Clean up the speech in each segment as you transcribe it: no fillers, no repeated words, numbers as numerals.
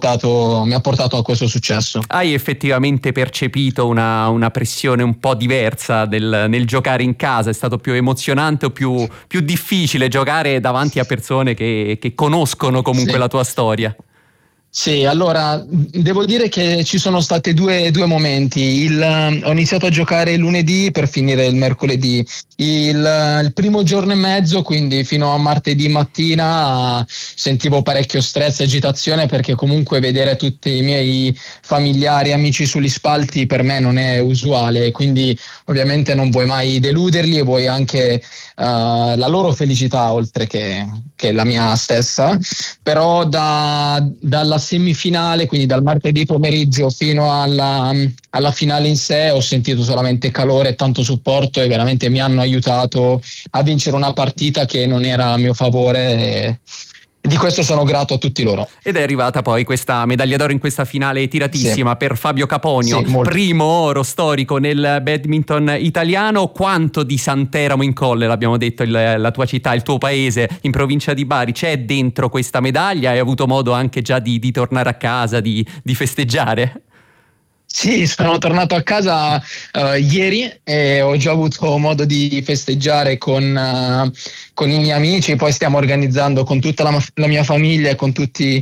mi ha portato a questo successo. Hai effettivamente percepito una pressione un po' diversa nel giocare in casa? È stato più emozionante o più difficile giocare davanti a persone che conoscono comunque la tua storia? Sì, allora devo dire che ci sono stati due momenti. Ho iniziato a giocare lunedì per finire il mercoledì. Il primo giorno e mezzo, quindi fino a martedì mattina, sentivo parecchio stress e agitazione, perché comunque vedere tutti i miei familiari e amici sugli spalti per me non è usuale, quindi ovviamente non vuoi mai deluderli e vuoi anche la loro felicità oltre che la mia stessa. Però dalla semifinale, quindi dal martedì pomeriggio fino alla finale in sé, ho sentito solamente calore e tanto supporto, e veramente mi hanno aiutato a vincere una partita che non era a mio favore, e di questo sono grato a tutti loro. Ed è arrivata poi questa medaglia d'oro in questa finale tiratissima per Fabio Caponio, primo oro storico nel badminton italiano. Quanto di Santeramo in Colle, l'abbiamo detto, la tua città, il tuo paese, in provincia di Bari, c'è dentro questa medaglia? Hai avuto modo anche già di tornare a casa, di festeggiare? Sì, sono tornato a casa ieri e ho già avuto modo di festeggiare con i miei amici. Poi stiamo organizzando con tutta la mia famiglia e con tutti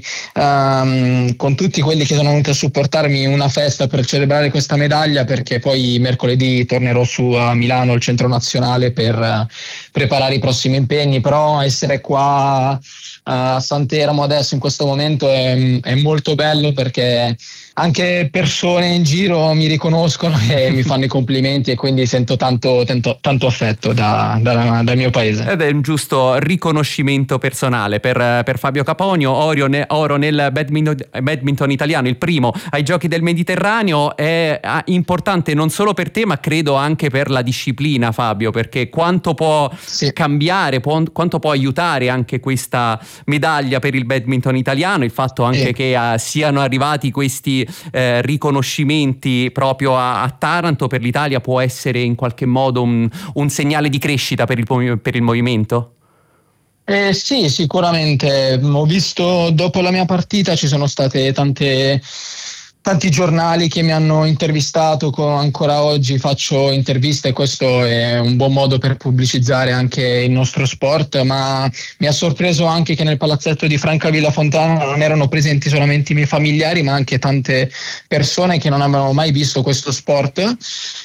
quelli che sono venuti a supportarmi una festa per celebrare questa medaglia, perché poi mercoledì tornerò su a Milano al Centro Nazionale per preparare i prossimi impegni. Però essere qua a Santeramo adesso in questo momento è molto bello, perché anche persone in giro mi riconoscono e mi fanno i complimenti, e quindi sento tanto affetto dal mio paese. Ed è un giusto riconoscimento personale per Fabio Caponio. Oro nel badminton italiano, il primo ai Giochi del Mediterraneo. È importante non solo per te, ma credo anche per la disciplina, Fabio, perché quanto può cambiare, quanto può aiutare anche questa medaglia per il badminton italiano, il fatto anche che siano arrivati questi riconoscimenti proprio a Taranto. Per l'Italia può essere in qualche modo un segnale di crescita per il movimento? Sì, sicuramente. Ho visto dopo la mia partita ci sono state tanti giornali che mi hanno intervistato, ancora oggi faccio interviste, e questo è un buon modo per pubblicizzare anche il nostro sport. Ma mi ha sorpreso anche che nel palazzetto di Francavilla Fontana non erano presenti solamente i miei familiari, ma anche tante persone che non avevano mai visto questo sport,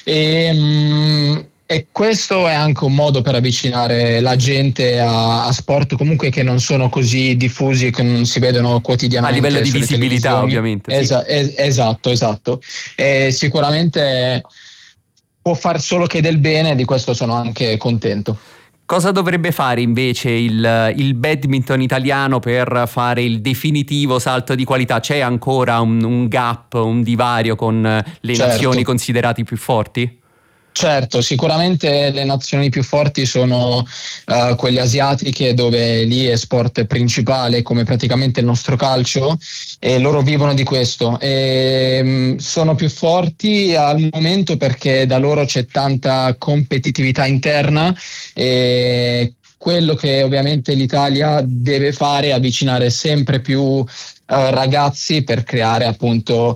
e questo è anche un modo per avvicinare la gente a sport comunque che non sono così diffusi e che non si vedono quotidianamente. A livello di visibilità, ovviamente. Esatto. E sicuramente può far solo che del bene, di questo sono anche contento. Cosa dovrebbe fare invece il badminton italiano per fare il definitivo salto di qualità? C'è ancora un gap, un divario con le nazioni considerate più forti? Certo, sicuramente le nazioni più forti sono quelle asiatiche, dove lì è sport principale, come praticamente il nostro calcio, e loro vivono di questo. Sono più forti al momento perché da loro c'è tanta competitività interna, e quello che ovviamente l'Italia deve fare è avvicinare sempre più ragazzi, per creare appunto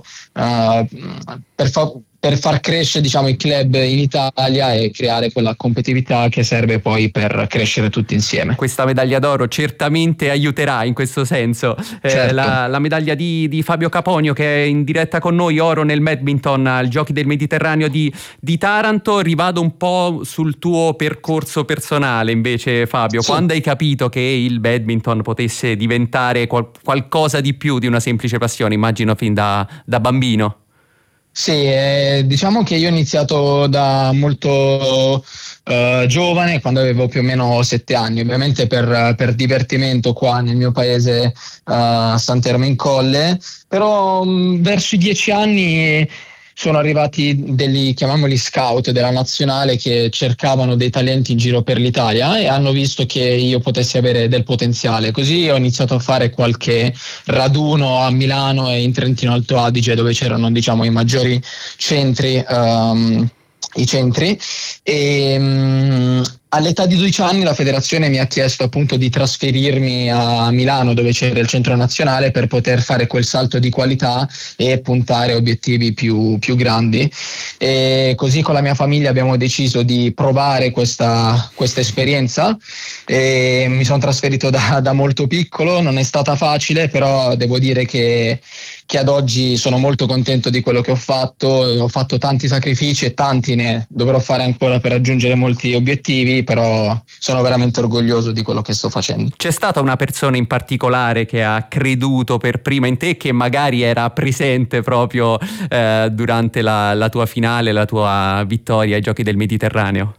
per far crescere, diciamo, i club in Italia e creare quella competitività che serve poi per crescere tutti insieme. Questa medaglia d'oro certamente aiuterà in questo senso. Certo. La medaglia di Fabio Caponio, che è in diretta con noi, oro nel badminton al Giochi del Mediterraneo di Taranto. Rivado un po' sul tuo percorso personale invece, Fabio. Quando hai capito che il badminton potesse diventare qualcosa di più di una semplice passione, immagino fin da bambino? Sì, diciamo che io ho iniziato da molto giovane, quando avevo più o meno 7 anni, ovviamente per divertimento qua nel mio paese, Santeramo in Colle. Però verso i 10 anni sono arrivati chiamiamoli scout della nazionale, che cercavano dei talenti in giro per l'Italia e hanno visto che io potessi avere del potenziale. Così ho iniziato a fare qualche raduno a Milano e in Trentino Alto Adige, dove c'erano, diciamo, i maggiori centri i centri, e all'età di 12 anni la federazione mi ha chiesto appunto di trasferirmi a Milano, dove c'era il centro nazionale, per poter fare quel salto di qualità e puntare a obiettivi più grandi. E così con la mia famiglia abbiamo deciso di provare questa esperienza, e mi sono trasferito da molto piccolo. Non è stata facile, però devo dire che ad oggi sono molto contento di quello che ho fatto tanti sacrifici e tanti ne dovrò fare ancora per raggiungere molti obiettivi, però sono veramente orgoglioso di quello che sto facendo. C'è stata una persona in particolare che ha creduto per prima in te, che magari era presente proprio durante la tua finale, la tua vittoria ai Giochi del Mediterraneo?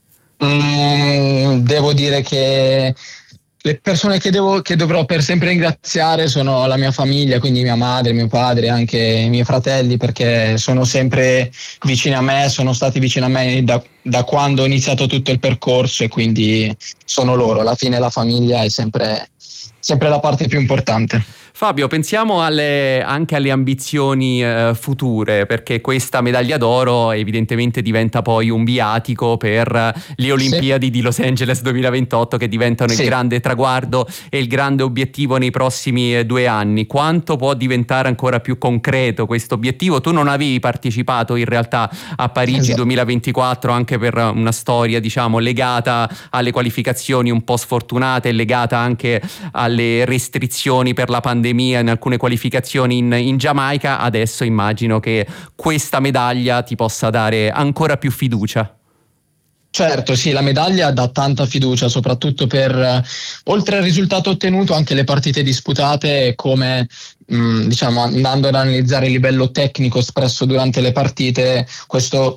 Devo dire che le persone che dovrò per sempre ringraziare sono la mia famiglia, quindi mia madre, mio padre, anche i miei fratelli, perché sono sempre vicini a me, sono stati vicini a me da quando ho iniziato tutto il percorso, e quindi sono loro. Alla fine la famiglia è sempre la parte più importante. Fabio, pensiamo anche alle ambizioni future, perché questa medaglia d'oro evidentemente diventa poi un viatico per le Olimpiadi di Los Angeles 2028, che diventano il grande traguardo e il grande obiettivo nei prossimi 2 anni. Quanto può diventare ancora più concreto questo obiettivo? Tu non avevi partecipato in realtà a Parigi 2024 anche per una storia, diciamo, legata alle qualificazioni un po' sfortunate, legata anche alle restrizioni per la pandemia in alcune qualificazioni in Giamaica. Adesso immagino che questa medaglia ti possa dare ancora più fiducia. Certo, sì, la medaglia dà tanta fiducia, soprattutto per, oltre al risultato ottenuto, anche le partite disputate, come diciamo, andando ad analizzare il livello tecnico espresso durante le partite. Questo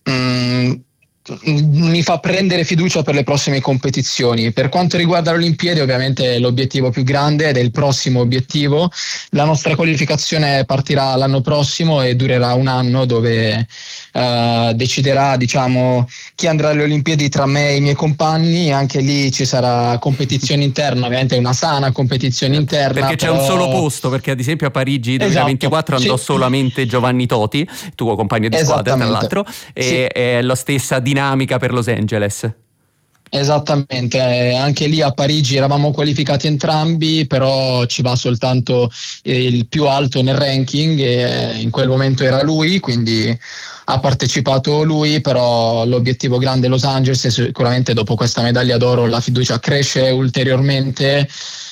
mi fa prendere fiducia per le prossime competizioni. Per quanto riguarda le Olimpiadi, ovviamente l'obiettivo più grande ed è il prossimo obiettivo. La nostra qualificazione partirà l'anno prossimo e durerà un anno, dove deciderà, diciamo, chi andrà alle Olimpiadi tra me e i miei compagni. Anche lì ci sarà competizione interna, ovviamente una sana competizione interna, perché c'è un solo posto, perché ad esempio a Parigi 2024 andò solamente Giovanni Toti, tuo compagno di squadra tra l'altro, e è la stessa dinamica per Los Angeles. Esattamente, anche lì a Parigi eravamo qualificati entrambi, però ci va soltanto il più alto nel ranking, e in quel momento era lui, quindi ha partecipato lui. Però l'obiettivo grande è Los Angeles, e sicuramente dopo questa medaglia d'oro la fiducia cresce ulteriormente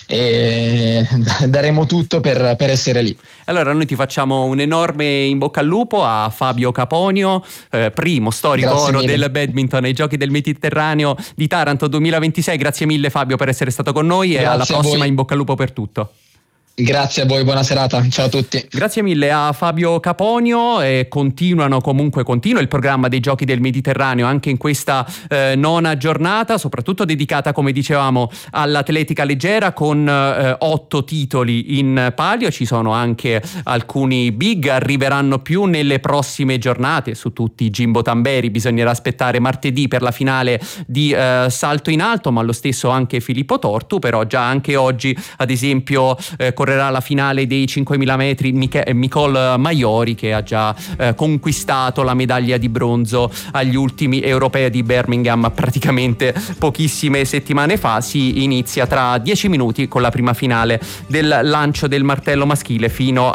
e daremo tutto per essere lì. Allora noi ti facciamo un enorme in bocca al lupo a Fabio Caponio, primo storico oro del badminton ai Giochi del Mediterraneo di Taranto 2026. Grazie mille Fabio per essere stato con noi, e alla prossima, in bocca al lupo per tutto. Grazie a voi, buona serata, ciao a tutti. Grazie mille a Fabio Caponio, e continua il programma dei Giochi del Mediterraneo anche in questa 9ª giornata, soprattutto dedicata, come dicevamo, all'atletica leggera, con 8 titoli in palio. Ci sono anche alcuni big, arriveranno più nelle prossime giornate, su tutti Jimbo Tamberi bisognerà aspettare martedì per la finale di salto in alto, ma lo stesso anche Filippo Tortu. Però già anche oggi, ad esempio, correrà la finale dei 5.000 metri Nicole Maiori, che ha già conquistato la medaglia di bronzo agli ultimi europei di Birmingham praticamente pochissime settimane fa. Si inizia tra 10 minuti con la prima finale del lancio del martello maschile, fino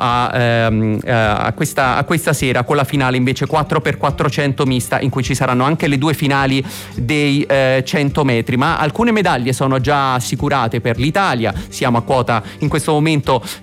a questa sera, con la finale invece 4x400 mista, in cui ci saranno anche le 2 finali dei 100 metri. Ma alcune medaglie sono già assicurate per l'Italia. Siamo a quota in questo momento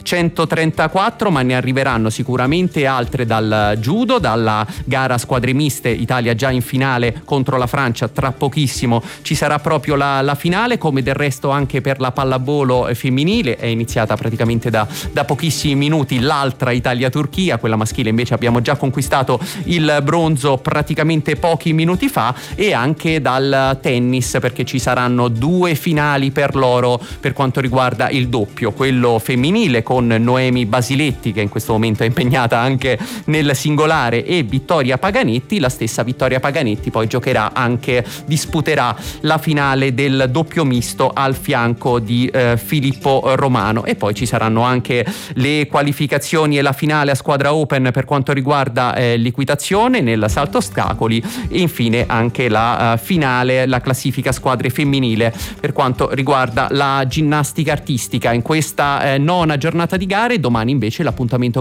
134, ma ne arriveranno sicuramente altre dal judo, dalla gara squadre miste. Italia già in finale contro la Francia, tra pochissimo ci sarà proprio la finale, come del resto anche per la pallavolo femminile. È iniziata praticamente da pochissimi minuti l'altra Italia-Turchia. Quella maschile invece abbiamo già conquistato il bronzo praticamente pochi minuti fa. E anche dal tennis, perché ci saranno 2 finali per l'oro per quanto riguarda il doppio, quello femminile femminile con Noemi Basiletti, che in questo momento è impegnata anche nel singolare, e Vittoria Paganetti. La stessa Vittoria Paganetti poi disputerà la finale del doppio misto al fianco di Filippo Romano. E poi ci saranno anche le qualificazioni e la finale a squadra open per quanto riguarda l'equitazione nel salto ostacoli, e infine anche la finale, la classifica squadre femminile per quanto riguarda la ginnastica artistica in questa nona giornata di gare. Domani invece l'appuntamento